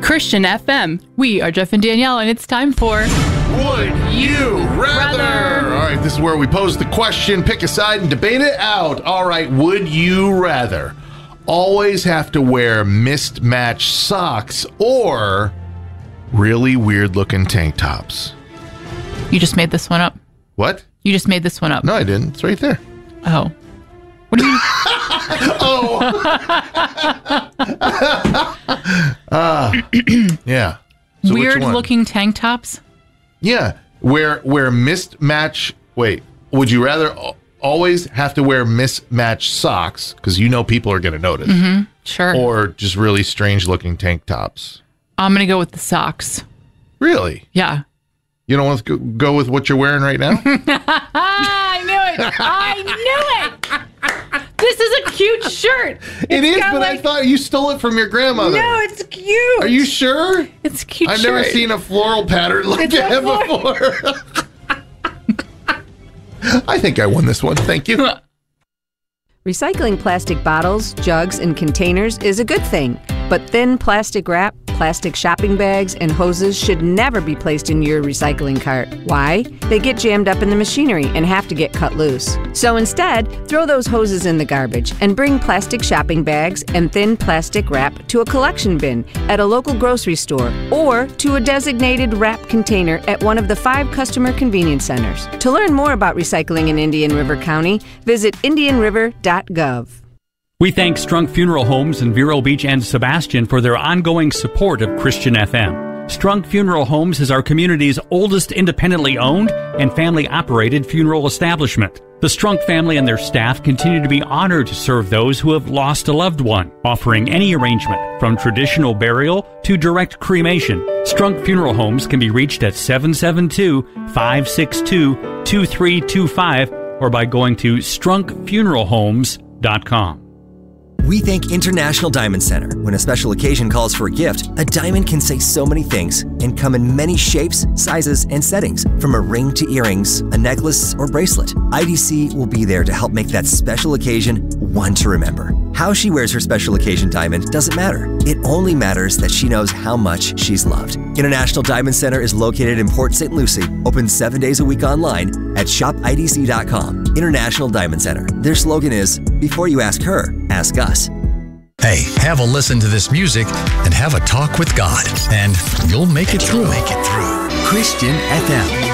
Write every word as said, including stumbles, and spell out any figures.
Christian F M. We are Jeff and Danielle, and it's time for Would You Rather? Rather. All right, this is where we pose the question, pick a side, and debate it out. All right, would you rather always have to wear mismatched socks or really weird-looking tank tops? You just made this one up. What? You just made this one up. No, I didn't. It's right there. Oh. What do you mean? Oh. uh, yeah. So which Weird one? looking tank tops? Yeah. Where where mismatch. Wait. Would you rather al- always have to wear mismatched socks because you know people are going to notice, Mm-hmm. Sure. or just really strange looking tank tops? I'm going to go with the socks. Really? Yeah. You don't want to go, go with what you're wearing right now? I knew it. I knew it. This is a cute shirt. It It's is, got but like- I thought you stole it from your grandmother. No, it's cute. Are you sure? It's a cute I've shirt. never seen a floral pattern like It's a that before. I think I won this one. Thank you. Recycling plastic bottles, jugs, and containers is a good thing, but thin plastic wrap, plastic shopping bags, and hoses should never be placed in your recycling cart. Why? They get jammed up in the machinery and have to get cut loose. So instead, throw those hoses in the garbage and bring plastic shopping bags and thin plastic wrap to a collection bin at a local grocery store or to a designated wrap container at one of the five customer convenience centers. To learn more about recycling in Indian River County, visit indian river dot gov. We thank Strunk Funeral Homes in Vero Beach and Sebastian for their ongoing support of Christian F M. Strunk Funeral Homes is our community's oldest independently owned and family-operated funeral establishment. The Strunk family and their staff continue to be honored to serve those who have lost a loved one, offering any arrangement from traditional burial to direct cremation. Strunk Funeral Homes can be reached at seven seven two, five six two, two three two five or by going to strunk funeral homes dot com. We thank International Diamond Center. When a special occasion calls for a gift, a diamond can say so many things and come in many shapes, sizes, and settings, from a ring to earrings, a necklace, or bracelet. I D C will be there to help make that special occasion one to remember. How she wears her special occasion diamond doesn't matter. It only matters that she knows how much she's loved. International Diamond Center is located in Port Saint Lucie, open seven days a week online at shop I D C dot com. International Diamond Center. Their slogan is, before you ask her, ask us. Hey, have a listen to this music and have a talk with God, and you'll make it through. Make it through. Christian F M.